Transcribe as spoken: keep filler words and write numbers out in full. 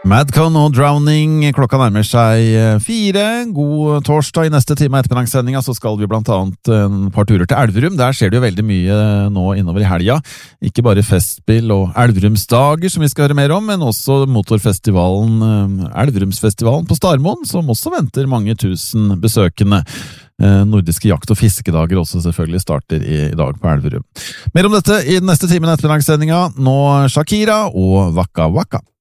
Madcon og Drowning, klokka nærmer seg fire. God torsdag. I neste time av ettermiddagssendinga så skal vi blant annet en par turer til Elverum. Der skjer det jo veldig mye nå innover i helga. Ikke bare festspill og Elverumsdager som vi skal høre mer om, men også motorfestivalen, Elverumsfestivalen på Starmoen, som også venter mange tusen besøkende. Nordiske jakt- og fiskedager også selvfølgelig starter i dag på Elverum. Mer om dette i den neste timen av ettermiddagssendinga. Nå Shakira og Waka Waka.